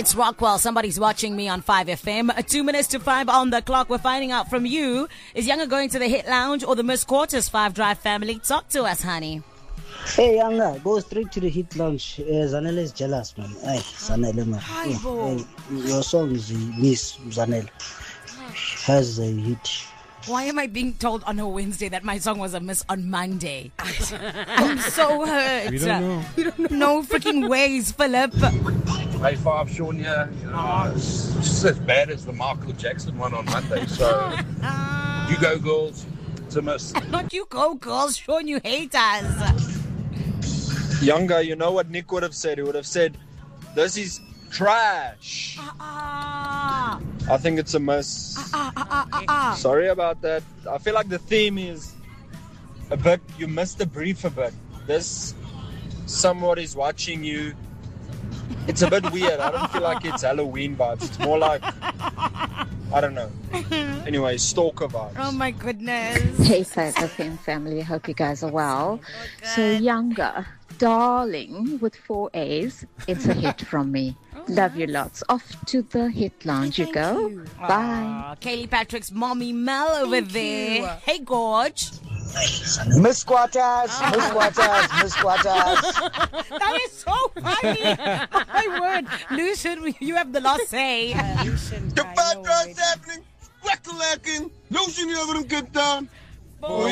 It's Rockwell. Somebody's watching me on 5FM. 2 minutes to 5 on the clock. We're finding out from you. Is Younger going to the Hit Lounge or the Miss Quarters 5 Drive family? Talk to us, honey. Hey, Younger, go straight to the Hit Lounge. Zanele is jealous, man. Hey, Zanele, man. Hey, your song is Miss Zanele. Has a hit. Why am I being told on a Wednesday that my song was a miss on Monday? I'm so hurt. We don't know. No freaking ways, Philip. Hey, 5 Sean here. It's just as bad as the Michael Jackson one on Monday. So, you go, girls. It's a miss. Not you go, girls. Sean, you hate us. Younger, you know what Nick would have said? He would have said, this is trash. I think it's a miss. Sorry about that. I feel like the theme is a bit, you missed the brief a bit. This, somebody's watching you. It's a bit weird. I don't feel like it's Halloween vibes. It's more like, I don't know. Anyway, stalker vibes. Oh my goodness. Hey, 5FM family. Hope you guys are well. So, Younger, darling, with 4 A's. It's a hit from me. Love you lots. Off to the Hit Lounge you go. Bye. Kaylee Patrick's mommy Mel over there. Hey, Gorge. Miss Quarters, Miss Quarters, Miss Quarters. That is so funny. My word. Lucian, you have the last say. The bad drive's happening. Whack-a-lacking. Lucian, you're going to get down.